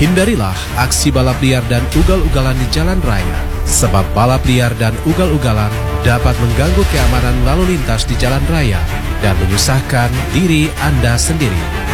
Hindarilah aksi balap liar dan ugal-ugalan di jalan raya, sebab balap liar dan ugal-ugalan dapat mengganggu keamanan lalu lintas di jalan raya dan menyusahkan diri Anda sendiri.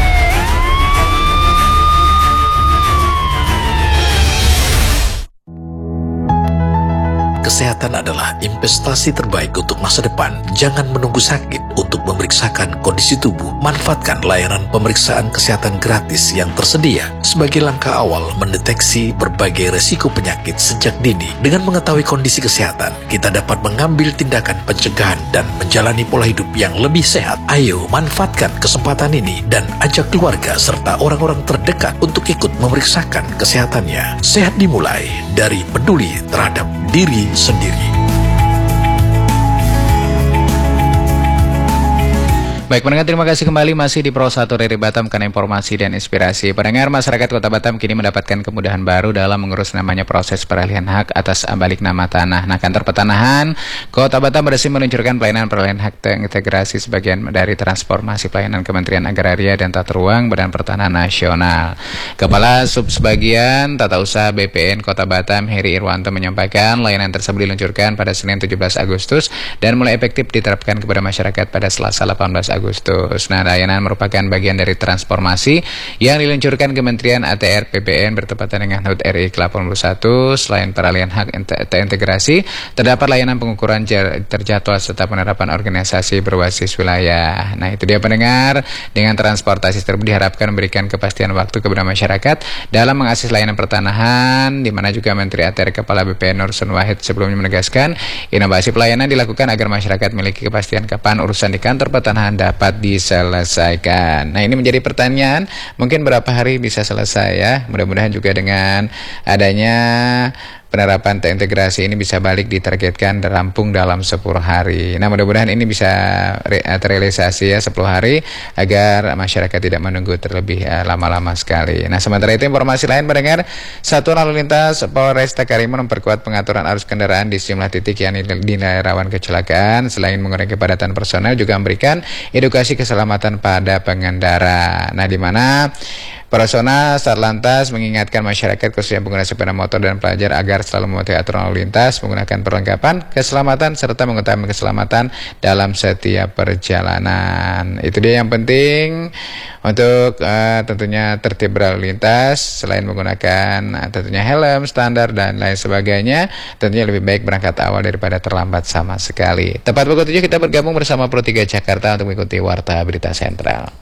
Kesehatan adalah investasi terbaik untuk masa depan. Jangan menunggu sakit untuk memeriksakan kondisi tubuh. Manfaatkan layanan pemeriksaan kesehatan gratis yang tersedia sebagai langkah awal mendeteksi berbagai resiko penyakit sejak dini. Dengan mengetahui kondisi kesehatan, kita dapat mengambil tindakan pencegahan dan menjalani pola hidup yang lebih sehat. Ayo manfaatkan kesempatan ini dan ajak keluarga serta orang-orang terdekat untuk ikut memeriksakan kesehatannya. Sehat dimulai dari peduli terhadap diri sendiri. Baik pendengar, terima kasih kembali masih di Pro 1 dari Batam karena informasi dan inspirasi. Pendengar, masyarakat Kota Batam kini mendapatkan kemudahan baru dalam mengurus namanya proses peralihan hak atas balik nama tanah. Nah, Kantor Pertanahan Kota Batam resmi meluncurkan pelayanan peralihan hak terintegrasi sebagian dari transformasi pelayanan Kementerian Agraria dan Tata Ruang Badan Pertanahan Nasional. Kepala Subsebagian Tata Usaha BPN Kota Batam, Heri Irwanto, menyampaikan layanan tersebut diluncurkan pada Senin 17 Agustus dan mulai efektif diterapkan kepada masyarakat pada Selasa 18 Agustus. Nah, layanan merupakan bagian dari transformasi yang diluncurkan Kementerian ATR PBN bertepatan dengan HUT RI ke-81. Selain peralihan hak terintegrasi, terdapat layanan pengukuran terjadwal serta penerapan organisasi berbasis wilayah. Nah, itu dia pendengar, dengan transportasi tersebut diharapkan memberikan kepastian waktu kepada masyarakat dalam mengakses layanan pertanahan, di mana juga Menteri ATR Kepala BPN Nursun Wahid sebelumnya menegaskan inovasi pelayanan dilakukan agar masyarakat memiliki kepastian kapan urusan di kantor pertanahan dapat diselesaikan. Nah, ini menjadi pertanyaan, mungkin berapa hari bisa selesai ya? Mudah-mudahan juga dengan adanya penerapan terintegrasi ini bisa balik ditargetkan dan rampung dalam 10 hari. Nah, mudah-mudahan ini bisa terrealisasi ya 10 hari agar masyarakat tidak menunggu terlebih lama-lama sekali. Nah, sementara itu informasi lain pendengar, Satuan Lalu Lintas Polresta Karimun memperkuat pengaturan arus kendaraan di sejumlah titik yang dinilai rawan kecelakaan. Selain mengurangi kepadatan personel, juga memberikan edukasi keselamatan pada pengendara. Nah, di mana personal Satlantas mengingatkan masyarakat khususnya pengguna sepeda motor dan pelajar agar selalu mematuhi aturan lalu lintas, menggunakan perlengkapan keselamatan serta mengutamakan keselamatan dalam setiap perjalanan. Itu dia yang penting untuk tentunya tertib berlalu lintas. Selain menggunakan tentunya helm standar dan lain sebagainya, tentunya lebih baik berangkat awal daripada terlambat sama sekali. Tepat pukul 7 kita bergabung bersama Pro 3 Jakarta untuk mengikuti Warta Berita Sentral.